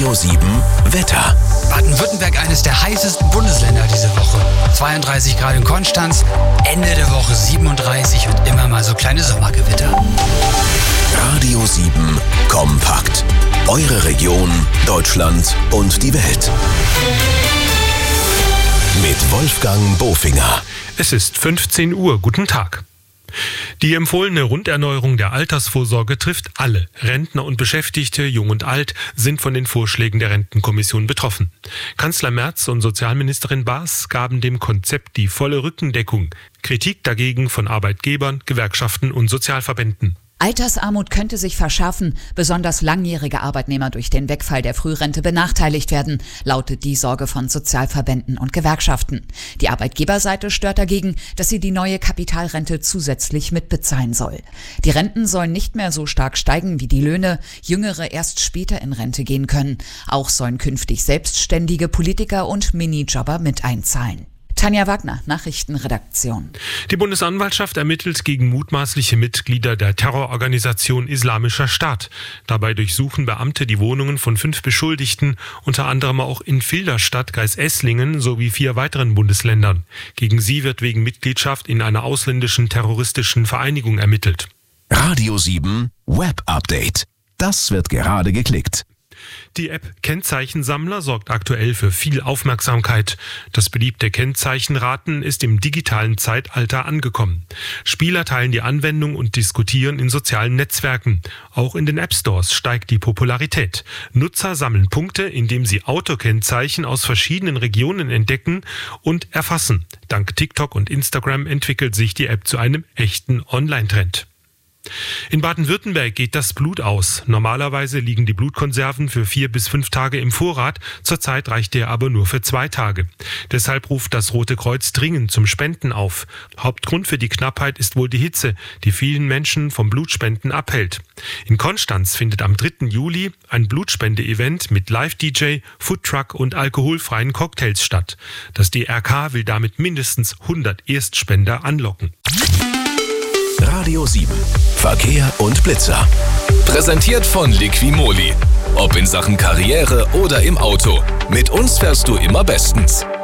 Radio 7 Wetter. Baden-Württemberg eines der heißesten Bundesländer diese Woche. 32 Grad in Konstanz, Ende der Woche 37 und immer mal so kleine Sommergewitter. Radio 7 kompakt. Eure Region, Deutschland und die Welt. Mit Wolfgang Bofinger. Es ist 15 Uhr. Guten Tag. Die empfohlene Runderneuerung der Altersvorsorge trifft alle. Rentner und Beschäftigte, jung und alt, sind von den Vorschlägen der Rentenkommission betroffen. Kanzler Merz und Sozialministerin Baas gaben dem Konzept die volle Rückendeckung. Kritik dagegen von Arbeitgebern, Gewerkschaften und Sozialverbänden. Altersarmut könnte sich verschärfen, besonders langjährige Arbeitnehmer durch den Wegfall der Frührente benachteiligt werden, lautet die Sorge von Sozialverbänden und Gewerkschaften. Die Arbeitgeberseite stört dagegen, dass sie die neue Kapitalrente zusätzlich mitbezahlen soll. Die Renten sollen nicht mehr so stark steigen wie die Löhne, Jüngere erst später in Rente gehen können. Auch sollen künftig selbstständige Politiker und Minijobber mit einzahlen. Tanja Wagner, Nachrichtenredaktion. Die Bundesanwaltschaft ermittelt gegen mutmaßliche Mitglieder der Terrororganisation Islamischer Staat. Dabei durchsuchen Beamte die Wohnungen von 5 Beschuldigten, unter anderem auch in Filderstadt, Geisesslingen sowie 4 weiteren Bundesländern. Gegen sie wird wegen Mitgliedschaft in einer ausländischen terroristischen Vereinigung ermittelt. Radio 7 Web Update. Das wird gerade geklickt. Die App Kennzeichensammler sorgt aktuell für viel Aufmerksamkeit. Das beliebte Kennzeichenraten ist im digitalen Zeitalter angekommen. Spieler teilen die Anwendung und diskutieren in sozialen Netzwerken. Auch in den App-Stores steigt die Popularität. Nutzer sammeln Punkte, indem sie Autokennzeichen aus verschiedenen Regionen entdecken und erfassen. Dank TikTok und Instagram entwickelt sich die App zu einem echten Online-Trend. In Baden-Württemberg geht das Blut aus. Normalerweise liegen die Blutkonserven für 4 bis 5 Tage im Vorrat. Zurzeit reicht der aber nur für 2 Tage. Deshalb ruft das Rote Kreuz dringend zum Spenden auf. Hauptgrund für die Knappheit ist wohl die Hitze, die vielen Menschen vom Blutspenden abhält. In Konstanz findet am 3. Juli ein Blutspende-Event mit Live-DJ, Foodtruck und alkoholfreien Cocktails statt. Das DRK will damit mindestens 100 Erstspender anlocken. Radio 7 Verkehr und Blitzer. Präsentiert von Liquimoli. Ob in Sachen Karriere oder im Auto. Mit uns fährst du immer bestens.